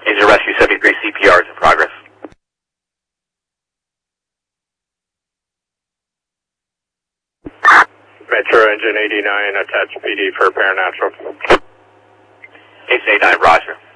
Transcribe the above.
Major Rescue 73, CPR is in progress. Metro Engine 89, attach PD for paranatural. Engine 89, roger.